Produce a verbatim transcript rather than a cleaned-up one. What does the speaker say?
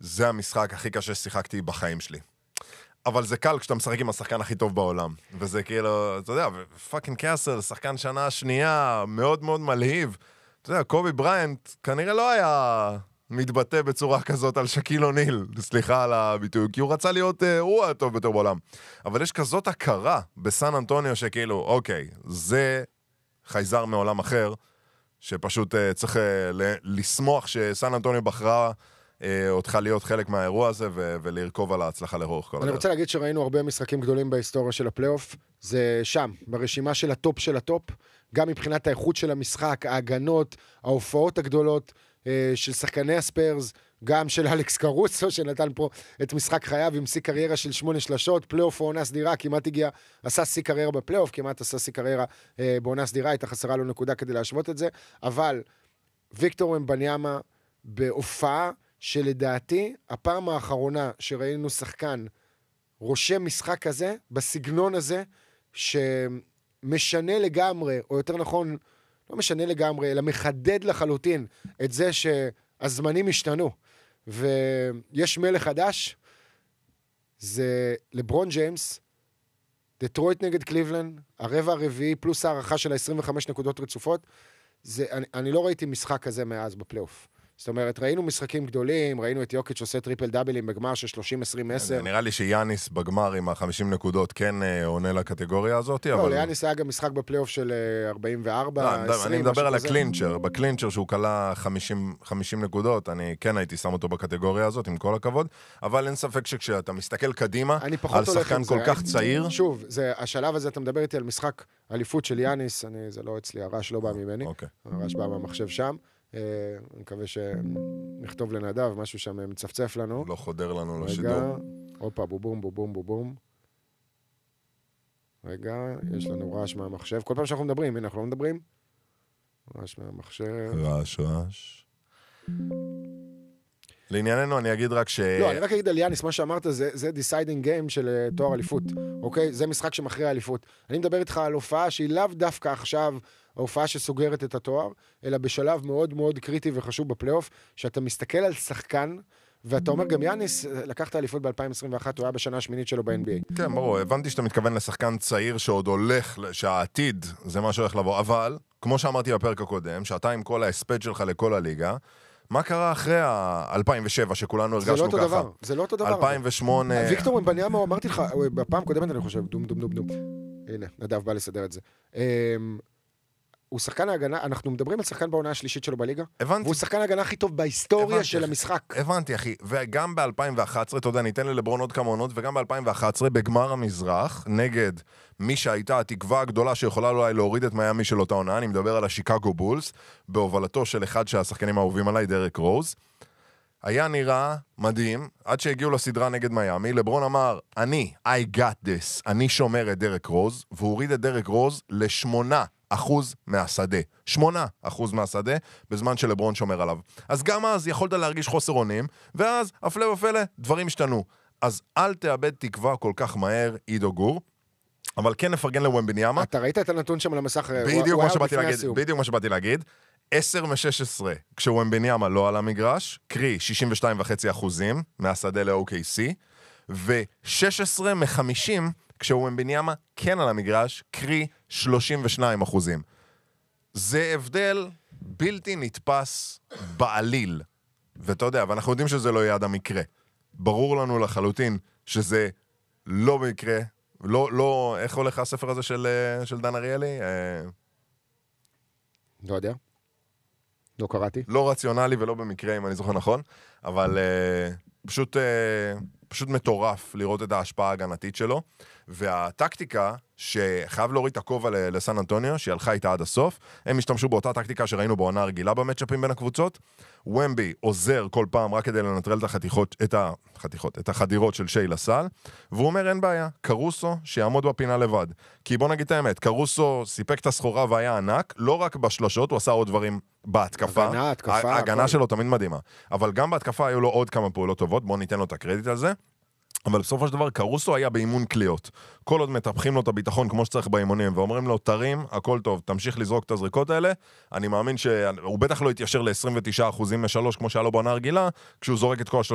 זה המשחק הכי קשה ששיחקתי בחיים שלי. אבל זה קל כשאתה משחק עם השחקן הכי טוב בעולם. וזה כאילו, אתה יודע, פאקינג קאסל, שחקן שנה שנייה, מאוד מאוד מלהיב. אתה יודע, קובי בריינט כנראה לא היה מתבטא בצורה כזאת על שקיל אוניל, סליחה על הביטוי, כי הוא רצה להיות, uh, הוא הטוב ביותר בעולם. אבל יש כזאת הכרה בסן אנטוניו שכאילו, אוקיי, זה חייזר מעולם אחר, שפשוט uh, צריך uh, ל- לשמוח שסן אנטוניו בחרה אותך להיות חלק מהאירוע הזה ו- ולרכוב על ההצלחה לאורך כל הדרך. אני רוצה להגיד שראינו הרבה משחקים גדולים בהיסטוריה של הפלייאוף, זה שם, ברשימה של הטופ של הטופ, גם מבחינת האיכות של המשחק, ההגנות, ההופעות הגדולות של שחקני הספיירס, גם של אלכס קרוסו שנתן פה את משחק חייו עם שיא קריירה של שמונה שלשות, פלייאוף עונה סדירה, כמעט הגיע, עשה שיא קריירה בפלייאוף, כמעט עשה שיא קריירה בעונה סדירה, הייתה חסרה לו נקודה כדי להשוות את זה, אבל ויקטור מבניאמה בהופעה שלדעתי, הפעם האחרונה שראינו שחקן רושם משחק כזה, בסגנון הזה, שמשנה לגמרי, או יותר נכון, לא משנה לגמרי, אלא מחדד לחלוטין את זה שהזמנים השתנו. ויש מלך חדש, זה לברון ג'יימס, דטרויט נגד קליבלנד, הרבע הרביעי, פלוס הערכה של ה-עשרים וחמש נקודות רצופות, זה, אני, אני לא ראיתי משחק כזה מאז בפלייאוף. זאת אומרת, ראינו משחקים גדולים, ראינו את יוקיץ' עושה טריפל דאבלים בגמר של שלושים עשרים עשר. נראה לי שיאניס בגמר עם ה-חמישים נקודות כן עונה לקטגוריה הזאת. לא, ליאניס היה גם משחק בפלייאוף של ארבעים וארבע, עשרים. אני מדבר על הקלינצ'ר, בקלינצ'ר שהוא קלה חמישים נקודות, אני כן הייתי שם אותו בקטגוריה הזאת, עם כל הכבוד, אבל אין ספק שכשאתה מסתכל קדימה, על שחקן כל כך צעיר. שוב, השלב הזה, אתה מדבר איתי על משחק אליפות של יאניס, זה לא אצלי, הרעש לא בא ממני, הרעש בא מהמחשב שם. אני מקווה שנכתוב לנדב, משהו שם מצפצף לנו. לא חודר לנו לשידור. אופה, בובום, בובום, בובום. רגע, יש לנו רעש מהמחשב. כל פעם שאנחנו מדברים, הנה, אנחנו לא מדברים. רעש מהמחשב. רעש, רעש. לענייננו, אני אגיד רק ש... לא, אני רק אגיד על יאניס, מה שאמרת, זה, זה deciding game של תואר אליפות. אוקיי? זה משחק שמכריע אליפות. אני מדבר איתך על הופעה שהיא לאו דווקא עכשיו ההופעה שסוגרת את התואר, אלא בשלב מאוד מאוד קריטי וחשוב בפלייאוף, שאתה מסתכל על שחקן, ואתה אומר גם יאניס, לקחת אליפות ב-אלפיים עשרים ואחת, הוא היה בשנה השמינית שלו ב-אן בי איי. כן, ברור, הבנתי שאתה מתכוון לשחקן צעיר שעוד הולך, שהעתיד זה מה שהולך לבוא, אבל, כמו שאמרתי בפרק הקודם, שאתה עם כל ההספד שלך לכל הליגה, מה קרה אחרי ה-אלפיים ושבע שכולנו הרגשנו ככה? זה לא אותו דבר, זה לא אותו דבר. אלפיים ושמונה... ויקטור מבניאמה, אמרתי לך, בפעם קודמת אני חושב, דום דום דום דום. הנה, נדב בא לסדר את זה. הוא שחקן ההגנה, אנחנו מדברים על שחקן בעונה השלישית שלו בליגה, הבנתי. והוא שחקן ההגנה הכי טוב בהיסטוריה הבנתי, של המשחק. הבנתי, אחי. וגם ב-אלפיים ואחת עשרה, אתה יודע, ניתן ללברון עוד כמה עונות, וגם ב-אלפיים ואחת עשרה, בגמר המזרח, נגד מי שהייתה התקווה הגדולה שיכולה אולי להוריד את מיאמי של אותה עונה, אני מדבר על השיקגו בולס, בהובלתו של אחד שהשחקנים האהובים עליי, דרק רוז. היה נראה מדהים, עד שהגיעו לסדרה נגד מיאמי, לברון אמר, אני, I got this, אני שומר את דרק רוז, והוא הוריד את דרק רוז לשמונה אחוז מהשדה. שמונה אחוז מהשדה, בזמן שלברון שומר עליו. אז גם אז יכולת להרגיש חוסר אונים, ואז, הפלא ופלא, דברים השתנו. אז אל תאבד תקווה כל כך מהר, עידו גור, אבל כן נפרגן לוומבניאמה. אתה ראית את הנתון שם על המסך? בדיוק מה שבאתי להגיד, בדיוק מה שבאתי להגיד. עשר משש עשרה, כשווומבניאמה לא על המגרש, קרי שישים ושתיים נקודה חמש אחוזים מהשדה ל-או קיי סי, ו-שש עשרה מחמישים, כשווומבניאמה כן על המגרש, קרי שלושים ושניים אחוזים. זה הבדל בלתי נתפס בעליל. ואתה יודע, ואנחנו יודעים שזה לא יעד המקרה. ברור לנו לחלוטין שזה לא מקרה, לא, לא, איך הולך הספר הזה של, של דן אריאלי? לא יודע. לא קראתי. לא רציונלי ולא במקרה, אם אני זוכר נכון, אבל uh, פשוט, uh, פשוט מטורף לראות את ההשפעה ההגנתית שלו, והטקטיקה שחייב להוריד את הכובע לסן אנטוניו, שהיא הלכה איתה עד הסוף, הם השתמשו באותה טקטיקה שראינו בעונה הרגילה במצ'אפים בין הקבוצות. ומבי עוזר כל פעם רק כדי לנטרל את החתיכות, את החתיכות, את החדירות של שי לסל, והוא אומר אין בעיה, קרוסו שיעמוד בפינה לבד. כי בוא נגיד את האמת, קרוסו סיפק את הסחורה והיה ענק, לא רק בשלושות, הוא עשה עוד דברים בהתקפה. הגנה, התקפה. ההגנה שלו תמיד מדהימה. אבל גם בהתקפה היו לו עוד כמה פעולות טובות, בוא ניתן לו את הקרדיט על זה. אבל בסופו של דבר, קרוסו היה באימון קליות. כל עוד מטפחים לו את הביטחון כמו שצריך באימונים, ואומרים לו, תרים, הכל טוב, תמשיך לזרוק את הזריקות האלה. אני מאמין שהוא בטח לא יתיישר ל-עשרים ותשעה אחוזים משלוש, כמו שהיה לו בעונה הרגילה, כשהוא זורק את כל